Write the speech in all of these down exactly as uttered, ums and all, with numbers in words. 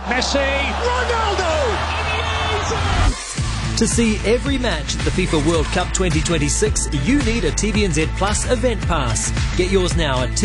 Messi, Ronaldo! To see every match at the FIFA World Cup twenty twenty-six, you need a T V N Z Plus event pass. Get yours now at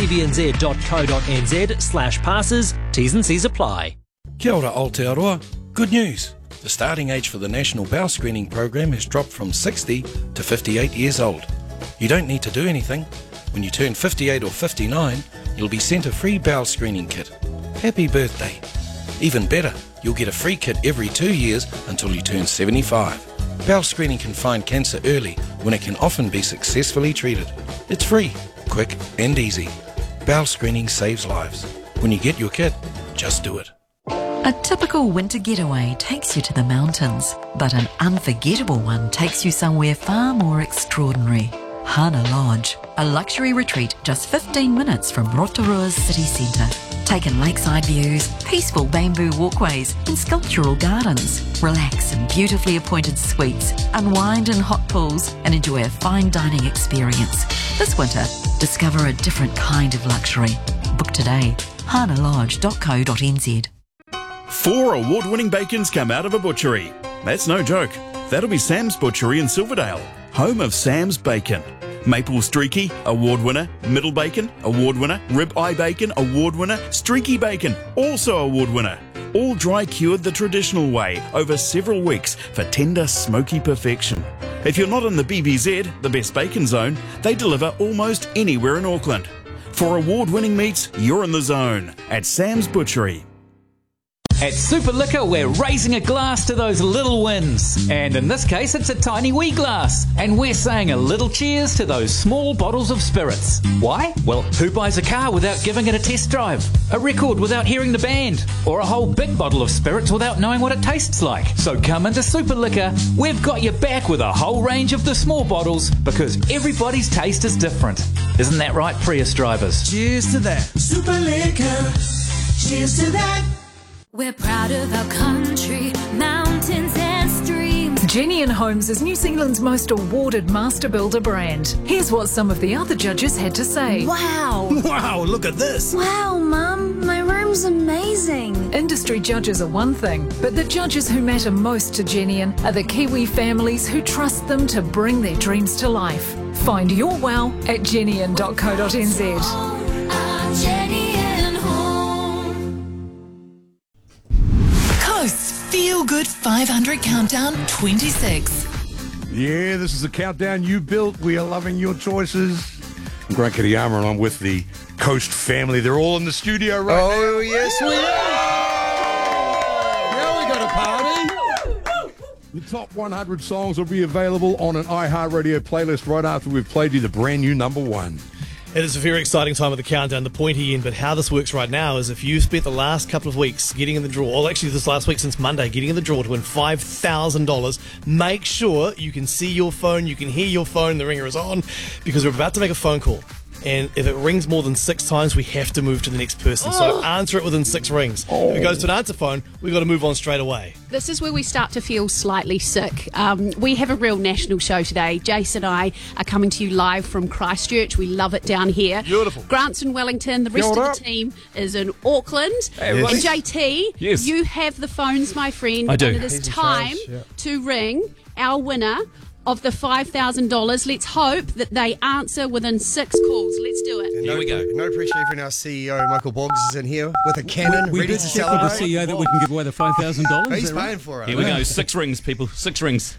tvnz.co.nz slash passes. T's and C's apply. Kia ora Aotearoa. Good news. The starting age for the National Bowel Screening Program has dropped from sixty to fifty-eight years old. You don't need to do anything. When you turn fifty-eight or fifty-nine, you'll be sent a free bowel screening kit. Happy birthday. Even better, you'll get a free kit every two years until you turn seventy-five. Bowel screening can find cancer early when it can often be successfully treated. It's free, quick and easy. Bowel screening saves lives. When you get your kit, just do it. A typical winter getaway takes you to the mountains, but an unforgettable one takes you somewhere far more extraordinary. Hana Lodge, a luxury retreat just fifteen minutes from Rotorua's city centre. Take in lakeside views, peaceful bamboo walkways and sculptural gardens. Relax in beautifully appointed suites, unwind in hot pools and enjoy a fine dining experience. This winter, discover a different kind of luxury. Book today, hana lodge dot co dot n z. Four award-winning bacons come out of a butchery. That's no joke. That'll be Sam's Butchery in Silverdale, home of Sam's Bacon. Maple Streaky, award winner. Middle Bacon, award winner. Rib Eye Bacon, award winner. Streaky Bacon, also award winner. All dry cured the traditional way over several weeks for tender, smoky perfection. If you're not in the B B Z, the Best Bacon Zone, they deliver almost anywhere in Auckland. For award-winning meats, you're in the zone at Sam's Butchery. At Super Liquor, we're raising a glass to those little wins. And in this case, it's a tiny wee glass. And we're saying a little cheers to those small bottles of spirits. Why? Well, who buys a car without giving it a test drive? A record without hearing the band? Or a whole big bottle of spirits without knowing what it tastes like? So come into Super Liquor. We've got you back with a whole range of the small bottles because everybody's taste is different. Isn't that right, Prius drivers? Cheers to that. Super Liquor. Cheers to that. We're proud of our country, mountains and streams. Genian Homes is New Zealand's most awarded master builder brand. Here's what some of the other judges had to say. Wow. Wow, look at this. Wow, Mum, my room's amazing. Industry judges are one thing, but the judges who matter most to Genian are the Kiwi families who trust them to bring their dreams to life. Find your wow at genian dot co dot n z. Feel Good five hundred Countdown twenty-six. Yeah, this is the countdown you built. We are loving your choices. I'm Grant Kiriyama and I'm with the Coast family. They're all in the studio right oh, now. Oh, yes, we are. Now we got a party. The top one hundred songs will be available on an iHeartRadio playlist right after we've played you the brand new number one. It is a very exciting time of the countdown, the pointy end, but how this works right now is if you spent the last couple of weeks getting in the draw, or actually this last week since Monday, getting in the draw to win five thousand dollars, make sure you can see your phone, you can hear your phone, the ringer is on, because we're about to make a phone call. And if it rings more than six times, we have to move to the next person. So answer it within six rings. Oh. If it goes to an answer phone, we've got to move on straight away. This is where we start to feel slightly sick. Um, we have a real national show today. Jason and I are coming to you live from Christchurch. We love it down here. Beautiful. Grant's in Wellington. The rest of the team is in Auckland. Hey, and J T, yes. you have the phones, my friend. I do. And it is time yeah. to ring our winner of the five thousand dollars. Let's hope that they answer within six calls. Let's do it. No, here we go. No pressure, even our C E O, Michael Boggs, is in here with a cannon, we, we ready did to check celebrate. with the C E O that we can give away the five thousand dollars. He's right? paying for it. Here we go. Six rings, people. Six rings.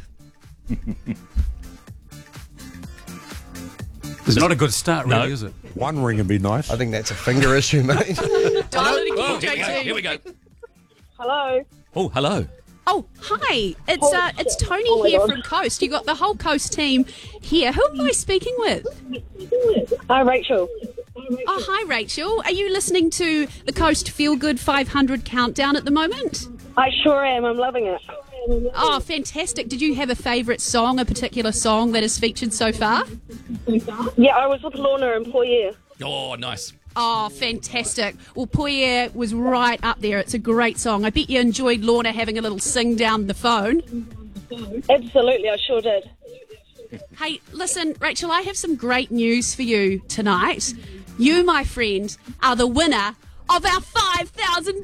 It's not a good start, really, no. is it? One ring would be nice. I think that's a finger issue, mate. Dial it again, Oh, J T. here, we go. here we go. Hello. Oh, hello. Oh, hi. It's uh, it's Tony Oh my here God. from Coast. You got the whole Coast team here. Who am I speaking with? Hi, Rachel. Oh, hi, Rachel. Are you listening to the Coast Feel Good five hundred Countdown at the moment? I sure am. I'm loving it. Oh, fantastic. Did you have a favourite song, a particular song that is featured so far? Yeah, I was with Lorna and Poyer. Oh, nice. Oh, fantastic. Well, Poyer was right up there. It's a great song. I bet you enjoyed Lorna having a little sing down the phone. Absolutely, I sure did. Hey, listen, Rachel, I have some great news for you tonight. You, my friend, are the winner of our five thousand